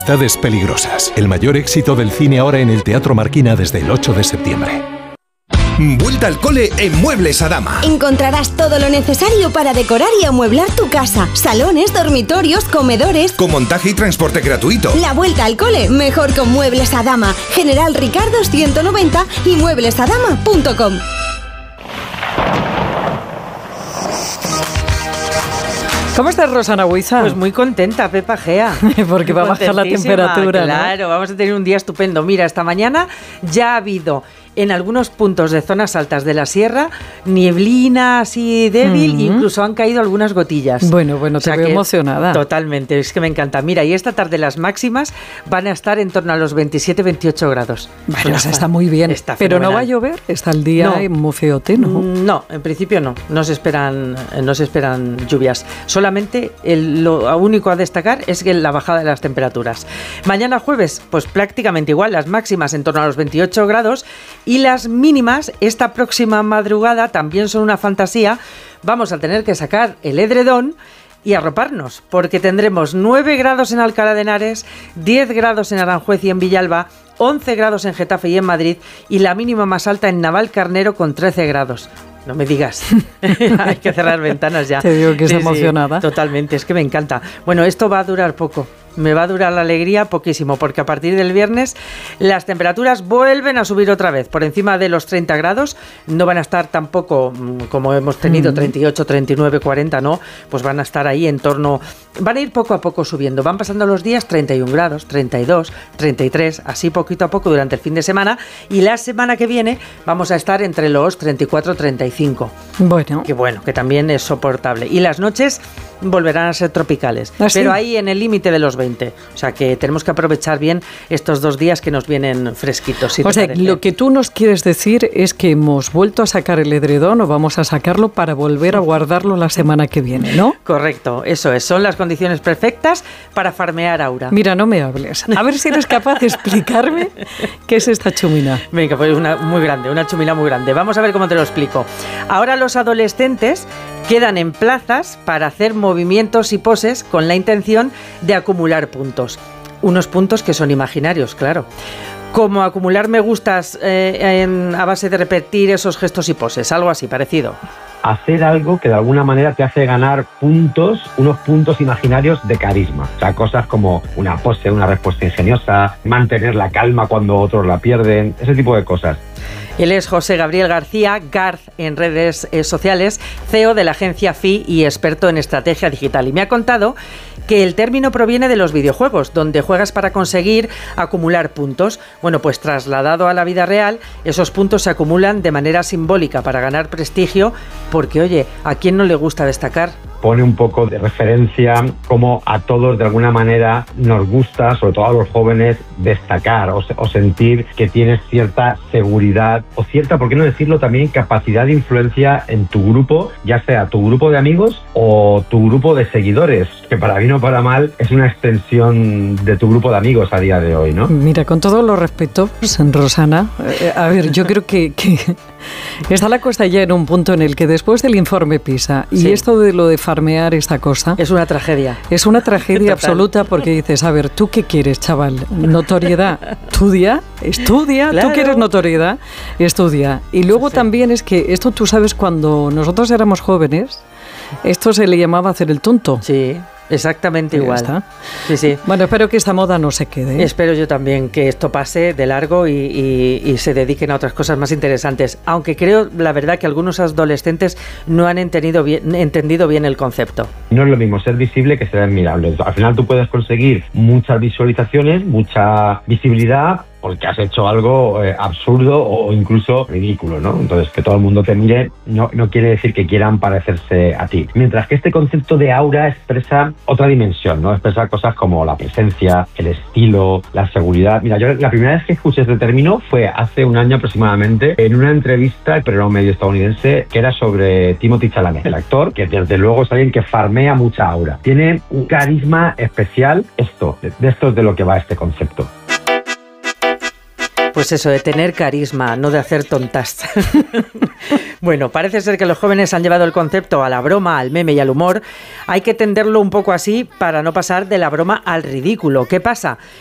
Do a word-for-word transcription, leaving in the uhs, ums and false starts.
Amistades peligrosas. El mayor éxito del cine ahora en el Teatro Marquina desde el ocho de septiembre. Vuelta al cole en Muebles Adama. Encontrarás todo lo necesario para decorar y amueblar tu casa. Salones, dormitorios, comedores. Con montaje y transporte gratuito. La vuelta al cole mejor con Muebles Adama. General Ricardo ciento noventa y muebles adama punto com. ¿Cómo estás, Rosana Huiza? Pues muy contenta, Pepa Gea. Porque va a bajar la temperatura, Claro, ¿no? Vamos a tener un día estupendo. Mira, esta mañana ya ha habido en algunos puntos de zonas altas de la sierra nieblina así débil, uh-huh. Incluso han caído algunas gotillas. Bueno, bueno, te o sea veo que, emocionada. Totalmente, es que me encanta. Mira, y esta tarde las máximas van a estar en torno a los veintisiete veintiocho grados. Bueno, o sea, está muy bien. Está Pero fenomenal. no va a llover, está el día no. muy feote, ¿no? No, en principio no. No se esperan, no se esperan lluvias. Solamente el, lo único a destacar es que la bajada de las temperaturas. Mañana jueves, pues prácticamente igual, las máximas en torno a los veintiocho grados y las mínimas esta próxima madrugada también son una fantasía. Vamos a tener que sacar el edredón y arroparnos, porque tendremos nueve grados en Alcalá de Henares, diez grados en Aranjuez y en Villalba, once grados en Getafe y en Madrid y la mínima más alta en Navalcarnero con trece grados. No me digas, hay que cerrar ventanas ya. Te digo que sí, es emocionada. Sí, totalmente, es que me encanta. Bueno, esto va a durar poco. Me va a durar la alegría poquísimo, porque a partir del viernes las temperaturas vuelven a subir otra vez, por encima de los treinta grados, no van a estar tampoco como hemos tenido, treinta y ocho, treinta y nueve, cuarenta, no, pues van a estar ahí en torno, van a ir poco a poco subiendo, van pasando los días treinta y un grados, treinta y dos, treinta y tres, así poquito a poco durante el fin de semana, y la semana que viene vamos a estar entre los treinta y cuatro, treinta y cinco. Bueno. Que bueno, que también es soportable. Y las noches volverán a ser tropicales, ¿Ah, sí? Pero ahí en el límite de los veinte. O sea que tenemos que aprovechar bien estos dos días que nos vienen fresquitos. Si o sea, lo que tú nos quieres decir es que hemos vuelto a sacar el edredón o vamos a sacarlo para volver a guardarlo la semana que viene, ¿no? Correcto, eso es. Son las condiciones perfectas para farmear aura. Mira, no me hables. A ver si eres capaz de explicarme qué es esta chumina. Venga, pues una muy grande, una chumina muy grande. Vamos a ver cómo te lo explico. Ahora los adolescentes quedan en plazas para hacer movimientos y poses con la intención de acumular puntos. Unos puntos que son imaginarios, claro. Como acumular me gustas eh, en, a base de repetir esos gestos y poses, algo así parecido. Hacer algo que de alguna manera te hace ganar puntos, unos puntos imaginarios de carisma. O sea, cosas como una pose, una respuesta ingeniosa, mantener la calma cuando otros la pierden, ese tipo de cosas. Él es José Gabriel García, Garz en redes eh, sociales, C E O de la agencia F I y experto en estrategia digital. Y me ha contado que el término proviene de los videojuegos, donde juegas para conseguir acumular puntos. Bueno, pues trasladado a la vida real, esos puntos se acumulan de manera simbólica para ganar prestigio, porque oye, ¿a quién no le gusta destacar? Pone un poco de referencia como a todos de alguna manera nos gusta, sobre todo a los jóvenes, destacar o, o sentir que tienes cierta seguridad o cierta, por qué no decirlo también, capacidad de influencia en tu grupo, ya sea tu grupo de amigos o tu grupo de seguidores, que para bien o para mal es una extensión de tu grupo de amigos a día de hoy, ¿no? Mira, con todo los respetos, Rosana, eh, a ver, yo creo que, que está la cosa ya en un punto en el que después del informe PISA y sí. esto de lo de farmear esta cosa... Es una tragedia. Es una tragedia absoluta porque dices, a ver, ¿tú qué quieres, chaval? ¿Notoriedad? Estudia, estudia. Claro. ¿Tú quieres notoriedad? Estudia. Y luego sí. también es que esto tú sabes, cuando nosotros éramos jóvenes, esto se le llamaba hacer el tonto. Sí. Exactamente ya igual. Está. Sí, sí. Bueno, espero que esta moda no se quede, ¿eh? Espero yo también que esto pase de largo y, y, y se dediquen a otras cosas más interesantes. Aunque creo, la verdad, que algunos adolescentes no han entendido bien, entendido bien el concepto. No es lo mismo ser visible que ser admirable. Al final tú puedes conseguir muchas visualizaciones, mucha visibilidad, porque has hecho algo eh, absurdo o incluso ridículo, ¿no? Entonces, que todo el mundo te mire no, no quiere decir que quieran parecerse a ti. Mientras que este concepto de aura expresa otra dimensión, ¿no? Expresa cosas como la presencia, el estilo, la seguridad. Mira, yo la primera vez que escuché este término fue hace un año aproximadamente en una entrevista, pero era un medio estadounidense, que era sobre Timothée Chalamet, el actor, que desde luego es alguien que farmea mucha aura. Tiene un carisma especial. Esto, de esto es de lo que va este concepto. Pues eso, de tener carisma, no de hacer tontas. Bueno, parece ser que los jóvenes han llevado el concepto a la broma, al meme y al humor. Hay que tenderlo un poco así para no pasar de la broma al ridículo. ¿Qué pasa?